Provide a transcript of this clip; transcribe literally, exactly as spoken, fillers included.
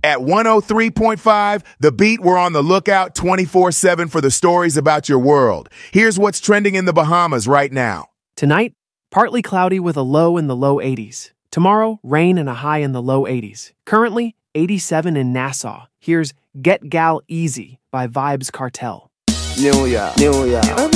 At one oh three point five, The Beat, we're on the lookout twenty-four seven for the stories about your world. Here's what's trending in the Bahamas right now. Tonight, partly cloudy with a low in the low eighties. Tomorrow, rain and a high in the low eighties. Currently, eighty-seven in Nassau. Here's Get Gal Easy by Vibes Cartel. New York, New York.